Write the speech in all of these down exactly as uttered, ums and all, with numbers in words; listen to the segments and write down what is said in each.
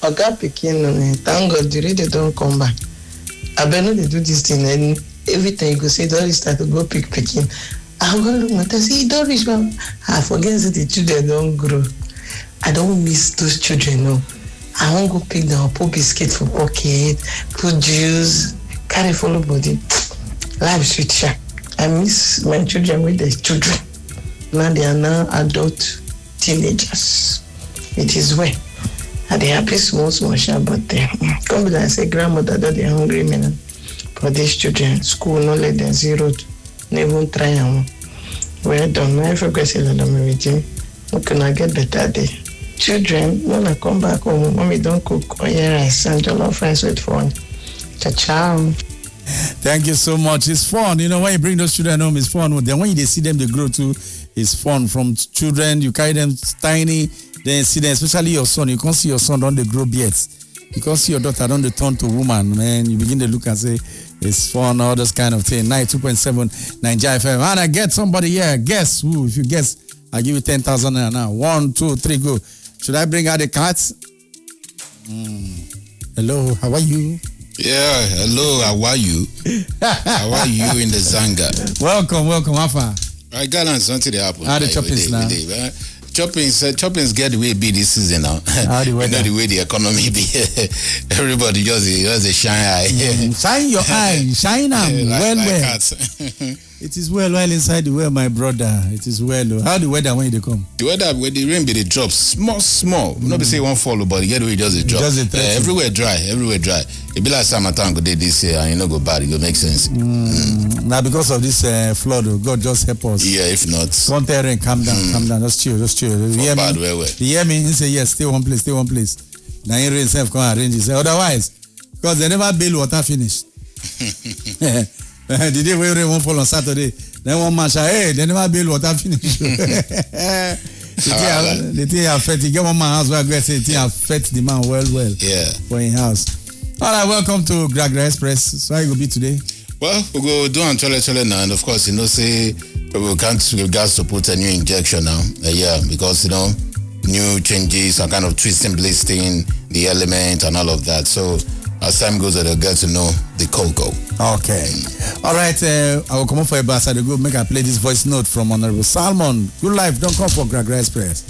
Oga Pikin, thank God the radio don't come back. I better they do this thing and every time you go say Doris start to go pick Pikin. I go look at say Doris, man. I forget that the children don't grow. I don't miss those children, no. I won't go pick them up, put biscuit for pocket, put juice, carry follow body. Life sweet sha. I miss my children with their children. Now they are now adult teenagers. It is well. And they happy small small sha, but they come with I say grandmother that they hungry men. For these children, school no let them zero, never try them. Well done. I forget to let them with you. We can get better day. Children, when I come back home, mommy don't cook or yeah, rice and jollof friends with fun. Ciao, ciao. Thank you so much. It's fun. You know, when you bring those children home, it's fun. Then when you see them, they grow too, it's fun. From children, you carry them tiny, then see them, especially your son. You can't see your son, don't they grow beards. You can't see your daughter, don't they turn to woman, man. You begin to look and say, it's fun, all this kind of thing. ninety-two point seven Nigeria F M. And I get somebody here. Guess who? If you guess, I give you ten thousand now. One, two, three, go. Should I bring out the cards? Mm. Hello, how are you? Yeah, hello, how are you? How are you in the Zanga? Welcome, welcome, Afa. I got on something that happened. How the choppings now? Choppings, uh, choppings get the way it be this season now. How the weather? You know the way the economy be. Everybody just, just a shine eye. Mm, shine your eye, shine them yeah, like, well, like well. It is well, well inside the well, my brother. It is well. How the weather when they come? The weather when the rain be the drop small, small. Mm. Not be say one follow, but get away just a drop. Just a uh, everywhere dry, everywhere dry. It be like summertime go day this year, and you know go bad. It go make sense. Mm. Mm. Now because of this uh, flood, God just help us. Yeah, if not, one rain, calm down, mm. calm down. Just chill, just chill. You hear bad, me? well, well. You hear me? He say yes, stay one place, stay one place. Now he rain self come arrange. He say otherwise, because they never bail water finish. The day where rain won't fall on Saturday, then one man say, hey, they never bail water finish. The thing affect, you get one man house where I go say, the thing affect the man well, well. Yeah. For in house. All right, welcome to Gragra Express. So how you go be today? Well, we go do and chole chole now, and of course, you know, say we can't regards to put a new injection now. Uh, yeah, because you know, new changes, some kind of twisting, blasting, the element, and all of that. So as time goes, they'll get to know the cocoa. Okay. Mm. All right. Uh, I will come up for a bus. I will go make I play this voice note from Honorable Salmon. Good life. Don't come for Gragra Express.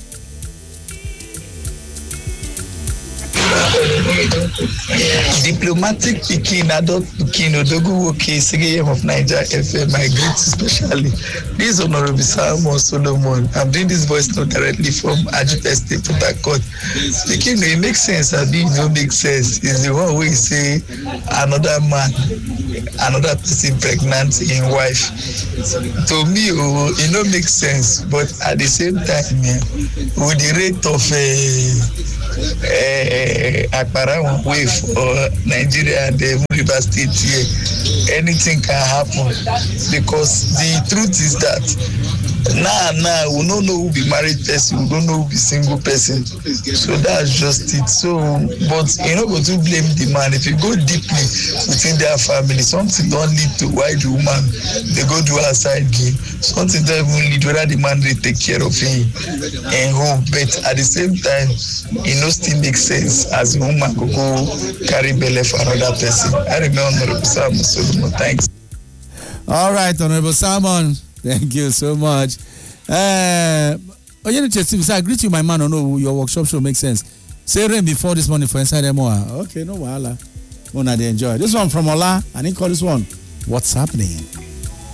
Diplomatic Pikin, adult Pikin, Odogu Woke, Sigayem of Nigeria F M, my great especially. This is Honorable Salmon Solomon. I'm doing this voice note directly from Ajip Estate, Port Harcourt. Speaking, it makes sense, I mean, it don't make sense. It's the one way you say another man, another person pregnant in wife. To me, oh, it don't make sense, but at the same time, yeah, with the rate of a Uh, Akbara wave or Nigeria and the River State here, anything can happen because the truth is that now, now we don't know who be married person, we don't know who be single person, so that's just it. So, but you know, go to blame the man. If you go deeply within their family, something don't lead to why the woman they go do outside game. Something don't even lead whether the man they take care of him and home, but at the same time, it no still makes sense as a woman go go carry belly for another person. I remember Honorable Salmon Solomon. Thanks. All right, Honorable Salmon. Thank you so much. Uh, oh, you know, I agree with you, my man. I know your workshop show makes sense. Say rain before this morning for inside M O A. Okay, no wahala. Wanna they enjoy this one from Ola, and he call this one. What's happening?